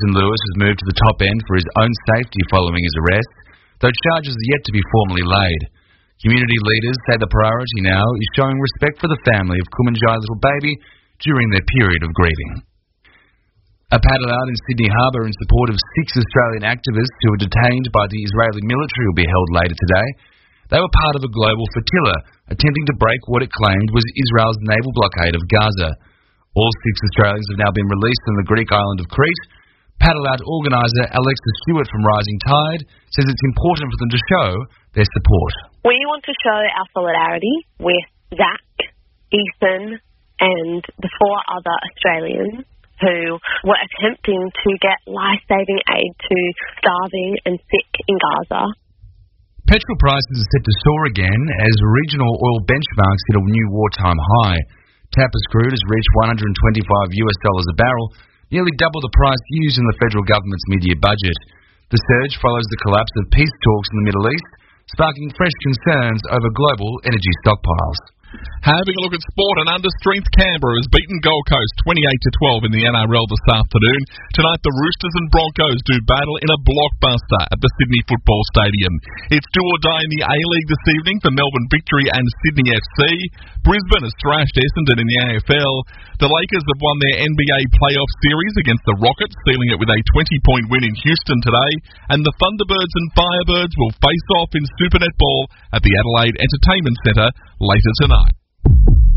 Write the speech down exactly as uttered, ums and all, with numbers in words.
Jason Lewis has moved to the top end for his own safety following his arrest, though charges are yet to be formally laid. Community leaders say the priority now is showing respect for the family of Kumanjai's little baby during their period of grieving. A paddle out in Sydney Harbour in support of six Australian activists who were detained by the Israeli military will be held later today. They were part of a global flotilla attempting to break what it claimed was Israel's naval blockade of Gaza. All six Australians have now been released from the Greek island of Crete. Paddle out organiser Alexa Stewart from Rising Tide says it's important for them to show their support. We want to show our solidarity with Zach, Ethan and the four other Australians who were attempting to get life-saving aid to starving and sick in Gaza. Petrol prices are set to soar again as regional oil benchmarks hit a new wartime high. Tapper crude has reached one hundred twenty-five US dollars a barrel, nearly double the price used in the federal government's mid-year budget. The surge follows the collapse of peace talks in the Middle East, sparking fresh concerns over global energy stockpiles. Having a look at sport, and under-strength Canberra has beaten Gold Coast twenty-eight to twelve in the N R L this afternoon. Tonight the Roosters and Broncos do battle in a blockbuster at the Sydney Football Stadium. It's do or die in the A-League this evening for Melbourne Victory and Sydney F C. Brisbane has thrashed Essendon in the A F L. The Lakers have won their N B A playoff series against the Rockets, sealing it with a twenty-point win in Houston today. And the Thunderbirds and Firebirds will face off in Super Netball at the Adelaide Entertainment Centre later tonight.